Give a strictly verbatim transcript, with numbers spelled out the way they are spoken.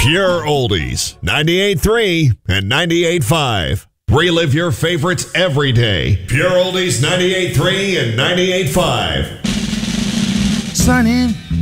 Pure Oldies, ninety-eight point three and ninety-eight point five. Relive your favorites every day. Pure Oldies, ninety-eight point three and ninety-eight point five. Sunny